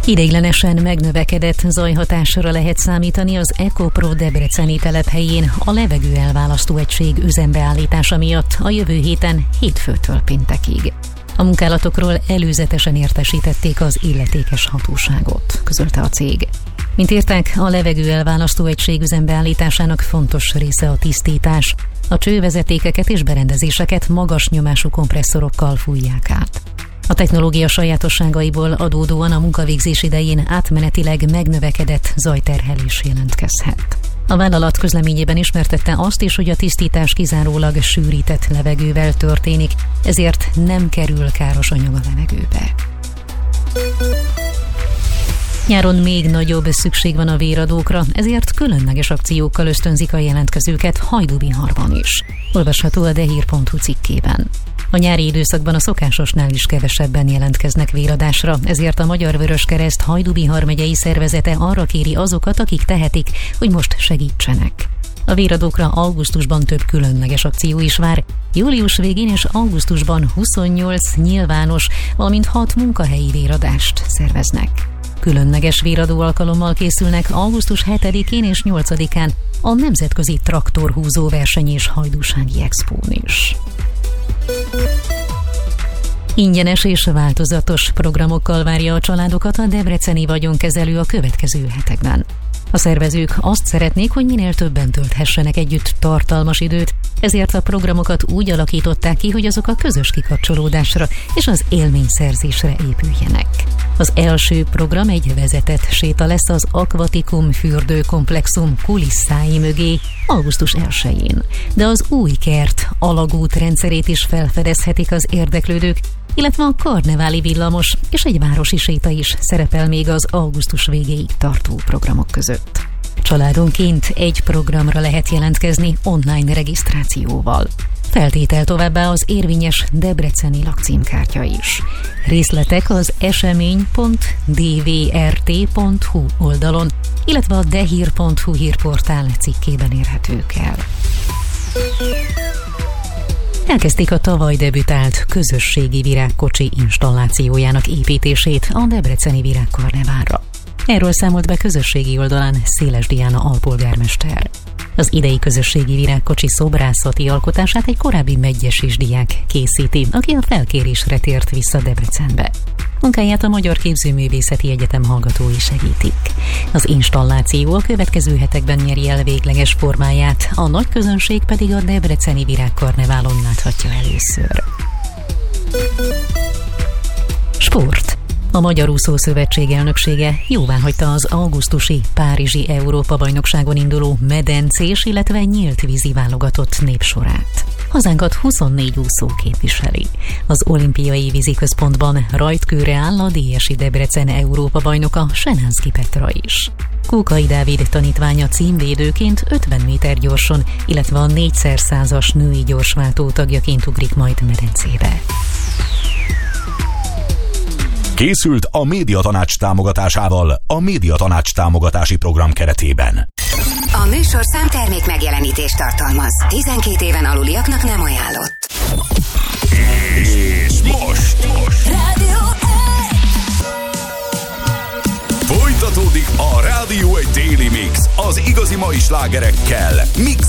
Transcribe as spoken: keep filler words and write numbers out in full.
Ideiglenesen megnövekedett zajhatásra lehet számítani az EcoPro debreceni telephelyén a levegő elválasztó egység üzembeállítása miatt a jövő héten hétfőtől péntekig. A munkálatokról előzetesen értesítették az illetékes hatóságot, közölte a cég. Mint írták, a levegő elválasztó egység üzembeállításának fontos része a tisztítás. A csővezetékeket és berendezéseket magas nyomású kompresszorokkal fújják át. A technológia sajátosságaiból adódóan a munkavégzés idején átmenetileg megnövekedett zajterhelés jelentkezhet. A vállalat közleményében ismertette azt is, hogy a tisztítás kizárólag sűrített levegővel történik, ezért nem kerül káros anyag a levegőbe. Nyáron még nagyobb szükség van a véradókra, ezért különleges akciókkal ösztönzik a jelentkezőket Hajdúbiharban is. Olvasható a dehír pont hu cikkében. A nyári időszakban a szokásosnál is kevesebben jelentkeznek véradásra, ezért a Magyar Vöröskereszt Hajdúbihar megyei szervezete arra kéri azokat, akik tehetik, hogy most segítsenek. A véradókra augusztusban több különleges akció is vár. Július végén és augusztusban huszonnyolc nyilvános, valamint hat munkahelyi véradást szerveznek. Különleges véradó alkalommal készülnek augusztus hetedikén és nyolcadikán a Nemzetközi Traktorhúzó Verseny és Hajdúsági Expón is. Ingyenes és változatos programokkal várja a családokat a debreceni vagyonkezelő a következő hetekben. A szervezők azt szeretnék, hogy minél többen tölthessenek együtt tartalmas időt, ezért a programokat úgy alakították ki, hogy azok a közös kikapcsolódásra és az élményszerzésre épüljenek. Az első program egy vezetett séta lesz az Aquatikum fürdőkomplexum kulisszái mögé augusztus elsején, de az új kert alagút rendszerét is felfedezhetik az érdeklődők, illetve a karneváli villamos és egy városi séta is szerepel még az augusztus végéig tartó programok között. Családonként egy programra lehet jelentkezni online regisztrációval. Feltétel továbbá az érvényes debreceni lakcímkártya is. Részletek az esemény pont d v r t pont hu oldalon, illetve a dehír pont hu hírportál cikkében érhetők el. Elkezdték a tavaly debütált közösségi virágkocsi installációjának építését a debreceni virágkarneválra. Erről számolt be közösségi oldalán Széles Diana alpolgármester. Az idei közösségi virágkocsi szobrászati alkotását egy korábbi megyes diák készíti, aki a felkérésre tért vissza Debrecenbe. Munkáját a Magyar Képzőművészeti Egyetem hallgatói segítik. Az installáció a következő hetekben nyeri el végleges formáját, a nagy közönség pedig a debreceni virágkarneválon láthatja először. Sport. A Magyar Úszó Szövetség elnöksége jóváhagyta az augusztusi Párizsi Európa-bajnokságon induló medencés, illetve nyílt vízi válogatott népsorát. Hazánkat huszonnégy úszó képviseli. Az olimpiai víziközpontban rajtkőre áll a Dési Debrecen Európa-bajnoka Senánszky Petra is. Kókai Dávid tanítványa címvédőként ötven méter gyorson, illetve a négyszer százas női gyorsváltó tagjaként ugrik majd medencébe. Készült a Médiatanács támogatásával a Médiatanács támogatási program keretében. A műsor számtermék megjelenítést tartalmaz. tizenkét éven aluliaknak nem ajánlott. És most! most. Rádió Folytatódik a Rádió egy Daily Mix az igazi mai slágerekkel. Mix